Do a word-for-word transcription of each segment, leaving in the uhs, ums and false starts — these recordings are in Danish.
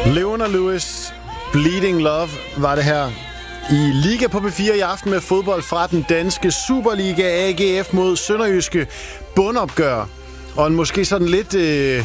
Leona Lewis, Bleeding Love var det her i Liga på P fire i aften med fodbold fra den danske Superliga. A G F mod Sønderjyske, bundopgør. Og en måske sådan lidt øh,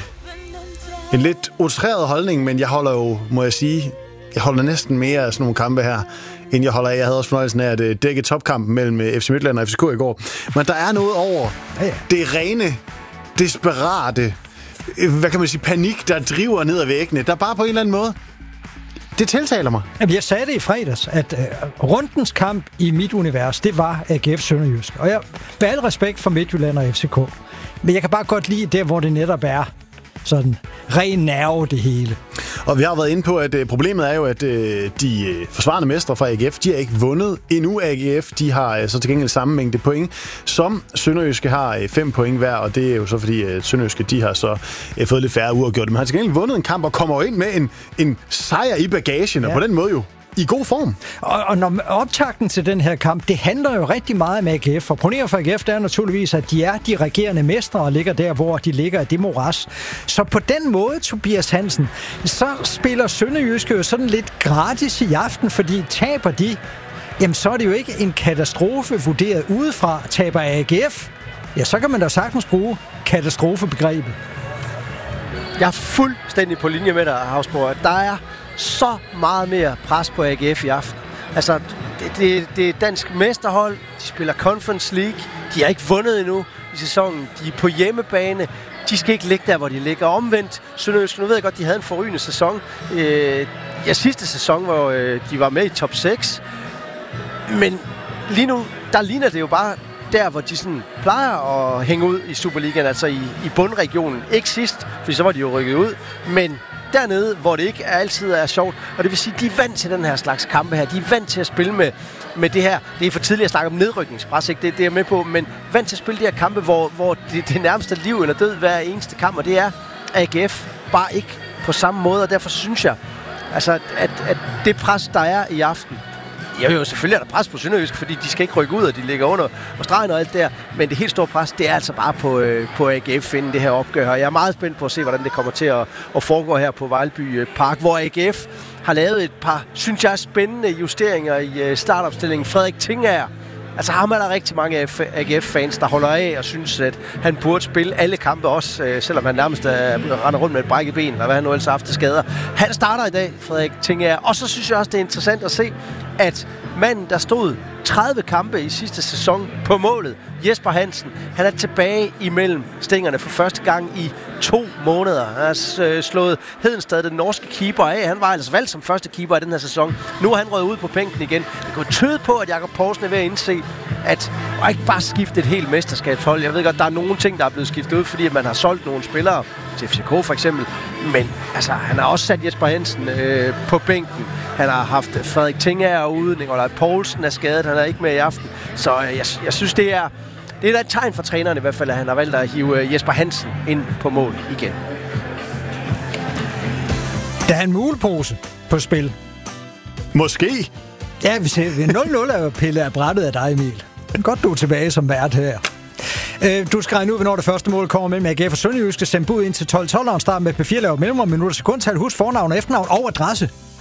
en lidt outreret holdning, men jeg holder jo, må jeg sige, jeg holder næsten mere af sådan nogle kampe her, end jeg holder af. Jeg havde også fornøjelsen af at dække topkampen mellem F C Midtjylland og F C K i går. Men der er noget over det rene, desperate, hvad kan man sige, panik, der driver ned ad væggene. Der bare på en eller anden måde, det tiltaler mig. Jeg sagde det i fredags, at uh, rundens kamp i mit univers, det var A G F Sønderjysk. Og jeg med al respekt for Midtjylland og F C K. Men jeg kan bare godt lide der, hvor det netop er sådan ren nerve det hele. Og vi har været inde på, at uh, problemet er jo, at uh, de uh, forsvarende mestre fra A G F, de har ikke vundet endnu. A G F, de har uh, så til gengæld samme mængde point, som Sønderjyske har uh, fem point hver, og det er jo så fordi, at uh, Sønderjyske, de har så uh, fået lidt færre uafgjort. Men har til gengæld vundet en kamp og kommer jo ind med en, en sejr i bagagen, ja. Og på den måde jo i god form. Og, og når optakten til den her kamp, det handler jo rigtig meget om A G F. Og problemet for A G F, det er naturligvis, at de er de regerende mestre og ligger der, hvor de ligger i det moras. Så på den måde, Tobias Hansen, så spiller Sønderjyske jo sådan lidt gratis i aften, fordi taber de, jamen så er det jo ikke en katastrofe vurderet udefra. Taber A G F, ja, så kan man da sagtens bruge katastrofebegrebet. Jeg er fuldstændig på linje med dig, Havsborg. Der er så meget mere pres på A G F i aften. Altså, det, det, det er dansk mesterhold. De spiller Conference League. De har ikke vundet endnu i sæsonen. De er på hjemmebane. De skal ikke ligge der, hvor de ligger omvendt. Sønderjysk, nu ved jeg godt, de havde en forrygende sæson. Øh, ja, sidste sæson, hvor øh, de var med i top seks. Men lige nu, der ligner det jo bare der, hvor de sådan plejer at hænge ud i Superligaen, altså i, i bundregionen. Ikke sidst, for så var de jo rykket ud, men dernede, hvor det ikke altid er sjovt. Og det vil sige, at de er vant til den her slags kampe her. De er vant til at spille med, med det her. Det er for tidligt at snakke om nedrykningspres, ikke? Det, det er jeg med på, men vant til at spille de her kampe, hvor, hvor det, det nærmeste liv eller død hver eneste kamp, og det er A G F bare ikke på samme måde, og derfor synes jeg, altså, at, at det pres, der er i aften, jo, jo, selvfølgelig er der pres på Sønderjysk, fordi de skal ikke rykke ud, og de ligger under og stregen og alt der. Men det helt store pres, det er altså bare på, øh, på A G F inden det her opgør. Og jeg er meget spændt på at se, hvordan det kommer til at, at foregå her på Vejlby Park, hvor A G F har lavet et par, synes jeg, spændende justeringer i startopstillingen. Frederik Tingager, altså ham er der rigtig mange A G F-fans, der holder af og synes, at han burde spille alle kampe også, øh, selvom han nærmest er, render rundt med et brækket ben, eller hvad han nu ellers har haft til skader. Han starter i dag, Frederik Tingager. Og så synes jeg også, det er interessant at se, at manden, der stod tredive kampe i sidste sæson på målet, Jesper Hansen, han er tilbage imellem stængerne for første gang i to måneder. Han har slået Hedenstad, den norske keeper, af. Han var altså valgt som første keeper i den her sæson. Nu er han røget ud på bænken igen. Det kunne tyde på, at Jakob Poulsen er ved at indse, at og ikke bare skifte et helt mesterskabshold. Jeg ved godt, der er nogle ting, der er blevet skiftet ud, fordi man har solgt nogle spillere til F C K for eksempel. Men altså, han har også sat Jesper Hansen øh, på bænken. Han har haft Frederik Tingager ude. Nikolaj Poulsen er skadet. Han er ikke med i aften. Så øh, jeg, jeg synes, det er det er et tegn for træneren i hvert fald, at han har valgt at hive Jesper Hansen ind på mål igen. Der er en mulepose på spil. Måske. Ja, vi ser nul nul er jo pillet af brættet af dig, Emil. Godt, du er tilbage som vært her. Du skal regne ud, hvornår det første mål kommer mellem A G F og Sønderjyske. Send bud ind til tolv tolv og start med P fire laver mellemrum, minutter sekundtal. Husk fornavn og efternavn og adresse.